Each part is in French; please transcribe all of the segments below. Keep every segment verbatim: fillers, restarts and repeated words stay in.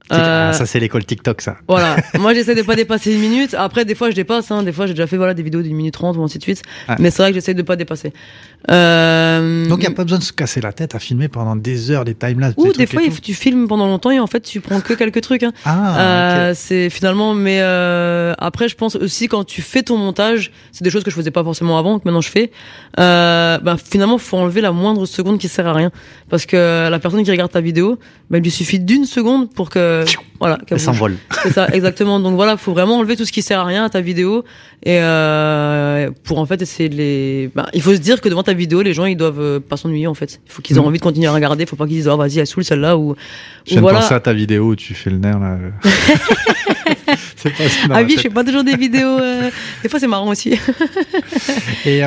Euh, ah, ça c'est l'école TikTok, ça. Voilà. Moi, j'essaie de pas dépasser une minute. Après, des fois, je dépasse. Hein. Des fois, j'ai déjà fait voilà des vidéos d'une minute trente ou ainsi de suite. Ah. Mais c'est vrai que j'essaie de pas dépasser. Euh... Donc, il y a pas besoin de se casser la tête à filmer pendant des heures des timelapses. Ou des, des fois, il faut, tu filmes pendant longtemps et en fait, tu prends que quelques trucs. Hein. Ah. Euh, okay. C'est finalement. Mais euh, après, je pense aussi quand tu fais ton montage, c'est des choses que je faisais pas forcément avant, que maintenant je fais. Euh, ben finalement, faut enlever la moindre seconde qui sert à rien, parce que la personne qui regarde ta vidéo, ben il lui suffit d'une seconde pour que voilà, qu'elle s'envole. C'est ça, exactement. Donc voilà, faut vraiment enlever tout ce qui sert à rien à ta vidéo et euh, pour en fait essayer de les. Ben, il faut se dire que devant ta vidéo, les gens ils doivent pas s'ennuyer en fait. Il faut qu'ils aient mmh. envie de continuer à regarder. Faut pas qu'ils disent oh vas-y elle saoule celle-là ou. Je viens de penser à ta vidéo où tu fais le nerf là. C'est pas ça. Ah oui, je fais pas toujours des vidéos. Euh... Des fois, c'est marrant aussi. Et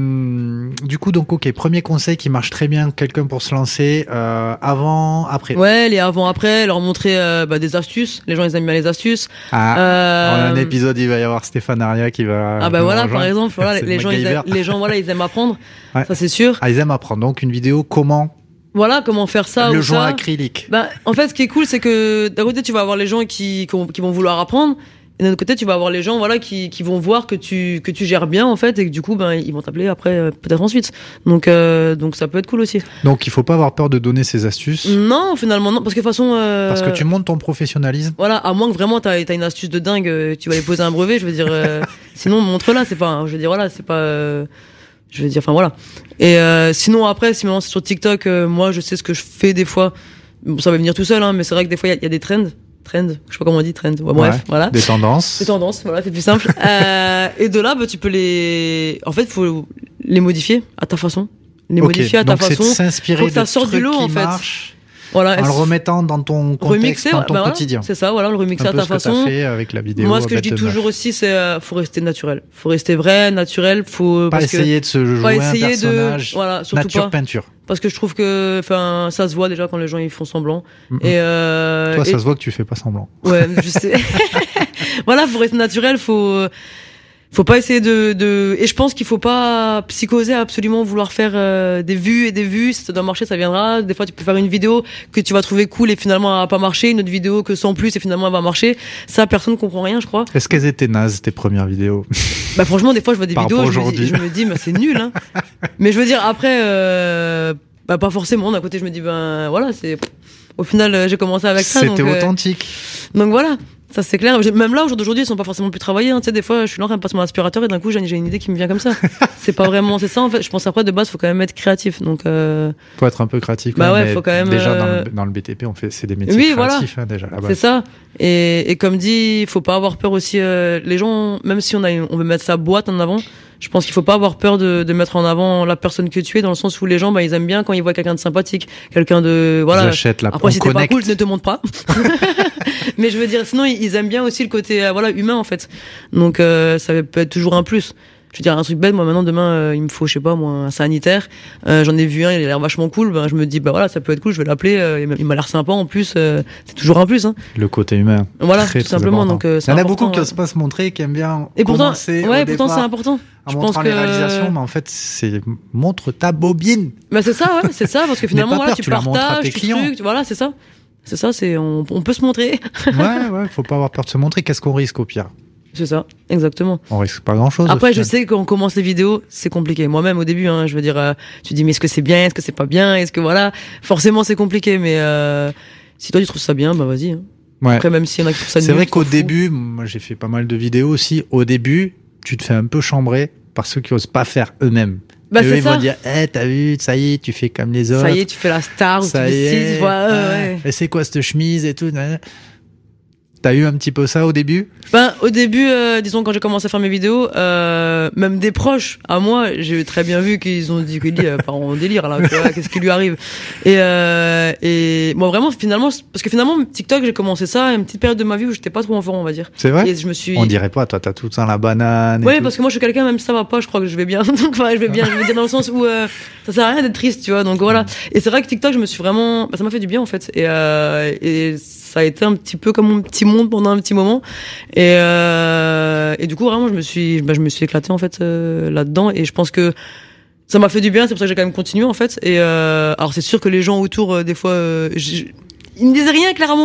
euh, du coup, donc, ok, premier conseil qui marche très bien, quelqu'un pour se lancer, euh, avant, après. Ouais, les avant, après, leur montrer euh, bah, des astuces. Les gens, ils aiment bien les astuces. Ah, euh... on a un épisode, il va y avoir Stéphane Aria qui va. Ah bah voilà, rejoindre. Par exemple, voilà, les gens, ils aiment, les gens, voilà, ils aiment apprendre. Ouais. Ça, c'est sûr. Ah, ils aiment apprendre. Donc, une vidéo, comment? Voilà, comment faire ça le ou joint ça. acrylique. Bah, en fait, ce qui est cool, c'est que d'un côté, tu vas avoir les gens qui, qui vont vouloir apprendre, et d'un autre côté, tu vas avoir les gens, voilà, qui, qui vont voir que tu, que tu gères bien, en fait, et que du coup, ben, ils vont t'appeler après, euh, peut-être ensuite. Donc, euh, donc, ça peut être cool aussi. Donc, il faut pas avoir peur de donner ses astuces. Non, finalement, non, parce que de toute façon. Euh... Parce que tu montes ton professionnalisme. Voilà, à moins que vraiment t'as, t'as une astuce de dingue, tu vas aller poser un brevet, je veux dire. Euh... Sinon, montre-la, c'est pas. Je veux dire, voilà, c'est pas. Euh... Je veux dire, enfin voilà. Et euh, sinon après, si maintenant c'est sur TikTok, euh, moi je sais ce que je fais des fois. Bon, ça va venir tout seul, hein, mais c'est vrai que des fois il y, y a des trends, trends, je sais pas comment on dit, trends. Ouais, ouais, bref, voilà. Des tendances. Des tendances, voilà, c'est plus simple. euh, et de là, bah, tu peux les, en fait, faut les modifier à ta façon, les okay, modifier à ta donc façon. C'est de s'inspirer faut que ça de sorte du lot en fait. Marche. Voilà, en le remettant dans ton contexte, remixer, dans ton bah quotidien. Voilà, c'est ça, voilà, le remixer un à ta ce façon. Que t'as fait avec la vidéo. Moi, ce que je dis toujours aussi, c'est euh, faut rester naturel, faut rester vrai, naturel, faut pas parce essayer que, de se jouer un personnage. De, voilà, surtout nature pas. peinture. Parce que je trouve que, enfin, ça se voit déjà quand les gens ils font semblant. Mm-hmm. Et euh, toi, et... ça se voit que tu fais pas semblant. Ouais, je sais. Voilà, faut rester naturel, faut. Faut pas essayer de, de... Et je pense qu'il faut pas psychoser à absolument vouloir faire euh, des vues et des vues. Si ça doit marcher, ça viendra. Des fois, tu peux faire une vidéo que tu vas trouver cool et finalement elle va pas marcher. Une autre vidéo que sans plus et finalement elle va marcher. Ça, personne comprend rien, je crois. Est-ce qu'elles étaient nazes, tes premières vidéos? Bah franchement, des fois, je vois des Par vidéos, je me, dis, je me dis, bah, c'est nul. Hein. Mais je veux dire, après, euh, bah, pas forcément. D'un côté, je me dis, ben voilà, c'est... Au final, j'ai commencé avec ça. C'était donc, authentique. Euh... Donc voilà. Ça c'est clair. Même là, au jour d'aujourd'hui, ils sont pas forcément plus travaillés. Hein. Tu sais, des fois, je suis là en train de passer mon aspirateur et d'un coup, j'ai une idée qui me vient comme ça. C'est pas vraiment, c'est ça en fait. Je pense après de base, faut quand même être créatif. Donc, euh... faut être un peu créatif. Bah ouais, mais faut quand même. Déjà euh... dans, le, dans le B T P, on fait, c'est des métiers oui, créatifs voilà. hein, déjà. Là-bas. C'est ça. Et, et comme dit, il faut pas avoir peur aussi. Euh, les gens, même si on a, on veut mettre sa boîte en avant. Je pense qu'il faut pas avoir peur de, de mettre en avant la personne que tu es, dans le sens où les gens, bah, ils aiment bien quand ils voient quelqu'un de sympathique, quelqu'un de, voilà. Ils achètent la Après, si t'es connecte. pas cool, ne te montre pas. Mais je veux dire, sinon, ils aiment bien aussi le côté, euh, voilà, humain, en fait. Donc, euh, ça peut être toujours un plus. Je veux dire, un truc bête, moi, maintenant, demain, euh, il me faut, je sais pas, moi, un sanitaire. Euh, j'en ai vu un, il a l'air vachement cool. Ben, je me dis, bah voilà, ça peut être cool, je vais l'appeler. Euh, il m'a l'air sympa, en plus. Euh, c'est toujours un plus, hein. Le côté humain. Voilà, très, tout simplement. Donc, euh, il y en a important, beaucoup qui ouais. osent pas se montrer, qui aiment bien et pourtant, commencer ouais, au pourtant, départ, c'est important. en je montrant pense les que... réalisations, mais en fait, c'est montre ta bobine. Bah, c'est ça, ouais, c'est ça, parce que finalement, voilà, peur, tu, tu partages, tu trucs, voilà, c'est ça. C'est ça, c'est, on, on peut se montrer. Ouais, ouais, faut pas avoir peur de se montrer. Qu'est-ce qu'on risque au pire? C'est ça, exactement. On risque pas grand-chose. Après, je sais quand on commence les vidéos, c'est compliqué. Moi-même, au début, hein, je veux dire, euh, tu dis, mais est-ce que c'est bien, est-ce que c'est pas bien, est-ce que voilà, forcément, c'est compliqué. Mais euh, si toi tu trouves ça bien, bah vas-y. Hein. Ouais. Après, même s'il y en a qui trouvent ça nul. C'est vrai qu'au début, moi, j'ai fait pas mal de vidéos aussi. Au début, tu te fais un peu chambrer par ceux qui osent pas faire eux-mêmes. Bah, et eux, c'est ils ça. vont dire, eh, hey, t'as vu, ça y est, tu fais comme les autres. Ça y est, tu fais la star, ou ça tu y est, tu vois, euh, ouais. ouais. Et c'est quoi cette chemise et tout. T'as eu un petit peu ça au début? Ben, au début, euh, disons, quand j'ai commencé à faire mes vidéos, euh, même des proches à moi, j'ai très bien vu qu'ils ont dit qu'il euh, part en délire, là, voilà, qu'est-ce qui lui arrive. Et, euh, et, moi, vraiment, finalement, parce que finalement, TikTok, j'ai commencé ça à une petite période de ma vie où j'étais pas trop en forme, on va dire. C'est vrai? Et je me suis... On dirait pas, toi, t'as tout le temps la banane. Oui, parce que moi, je suis quelqu'un, même si ça va pas, je crois que je vais bien. Donc, enfin, je vais bien, je vais dire dans le sens où, euh, ça sert à rien d'être triste, tu vois. Donc, voilà. Et c'est vrai que TikTok, je me suis vraiment, bah, ça m'a fait du bien, en fait. Et, euh, et, ça a été un petit peu comme mon petit monde pendant un petit moment et euh, et du coup vraiment je me suis bah, je me suis éclaté en fait euh, là-dedans et je pense que ça m'a fait du bien, c'est pour ça que j'ai quand même continué en fait et euh, alors c'est sûr que les gens autour euh, des fois euh, ils me disaient rien clairement